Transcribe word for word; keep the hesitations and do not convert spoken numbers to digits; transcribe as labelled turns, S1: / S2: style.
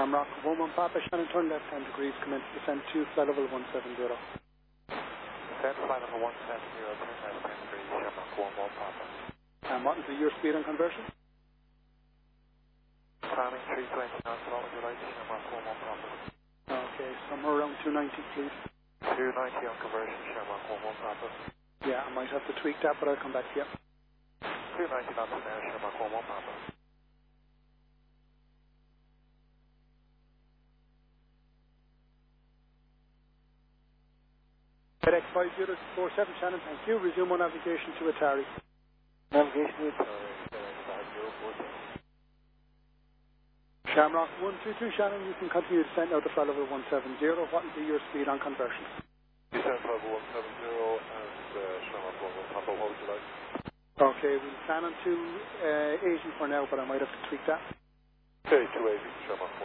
S1: Shamrock one one Papa, Shannon turn left ten degrees, commence descent to flight level one seven zero.
S2: Descent flight level one seven zero, turn left ten degrees, Shamrock one one Papa.
S1: And what is the your speed and conversion?
S2: Climbing three twenty knots, what would you like, Shamrock one one Papa?
S1: Okay, somewhere around two ninety, please.
S2: two ninety on conversion, Shamrock one one Papa.
S1: Yeah, I might have to tweak that, but I'll come back to you.
S2: two ninety knots now, Shamrock one one Papa.
S1: FedEx five zero four seven, Shannon, thank you. Resume on navigation to Atari.
S2: Navigation to Atari, FedEx five zero four seven.
S1: Shamrock one two two, Shannon, you can continue descent now to flight level one seven zero. What will be your speed on conversion?
S2: Descent level one seven zero and uh, Shamrock one one Papa, what would you like?
S1: Okay, we'll plan on two uh, eighty for now, but I might have to tweak that.
S2: Okay, two eighty, Shamrock.